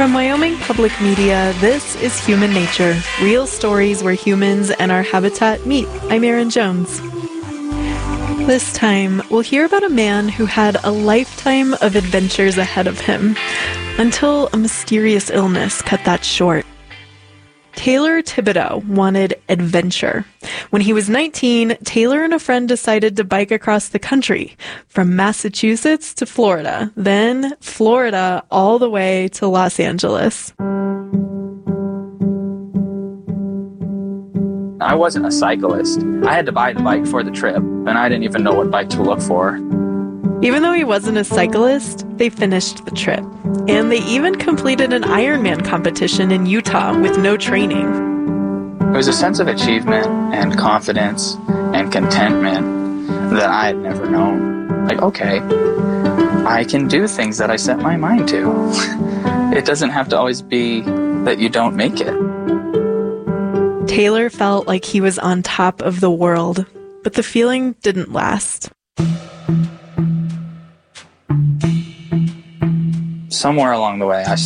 From Wyoming Public Media, this is Human Nature, real stories where humans and our habitat meet. I'm Erin Jones. This time, we'll hear about a man who had a lifetime of adventures ahead of him, until a mysterious illness cut that short. Taylor Thibodeau wanted adventure. When he was 19, Taylor and a friend decided to bike across the country, from Massachusetts to Florida, then Florida all the way to Los Angeles. I wasn't a cyclist. I had to buy the bike for the trip, and I didn't even know what bike to look for. Even though he wasn't a cyclist, they finished the trip. And they even completed an Ironman competition in Utah with no training. It was a sense of achievement and confidence and contentment that I had never known. Like, okay, I can do things that I set my mind to. It doesn't have to always be that you don't make it. Taylor felt like he was on top of the world, but the feeling didn't last. Somewhere along the way, I